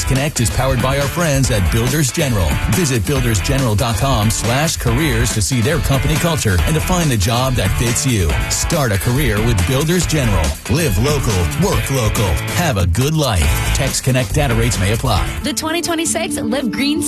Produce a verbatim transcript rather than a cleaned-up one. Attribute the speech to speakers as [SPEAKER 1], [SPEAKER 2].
[SPEAKER 1] TextConnect is powered by our friends at Builders General. Visit builders general dot com slash careers to see their company culture and to find the job that fits you. Start a career with Builders General. Live local, work local. Have a good life. TextConnect data rates may apply.
[SPEAKER 2] The twenty twenty-six Live Green